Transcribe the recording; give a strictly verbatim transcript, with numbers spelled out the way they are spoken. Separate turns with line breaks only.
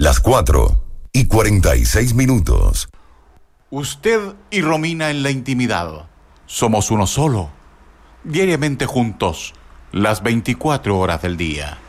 Las cuatro y cuarenta y seis minutos.
Usted y Romina en la intimidad. Somos uno solo. Diariamente juntos, las veinticuatro horas del día.